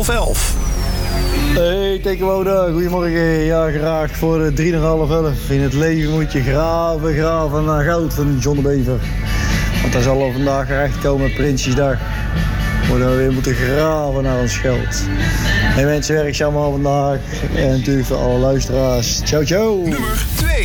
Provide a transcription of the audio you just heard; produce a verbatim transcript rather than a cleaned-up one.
half elf. Hey, tegenwoordig, goedemorgen. Ja, graag voor de drie en half elf. In het leven moet je graven, graven naar goud van John de Bever. Want daar zal er vandaag recht komen, Prinsjesdag. We dan weer moeten graven naar ons geld. Hey mensen, werk allemaal vandaag. En natuurlijk voor alle luisteraars. Ciao, ciao. Nummer twee.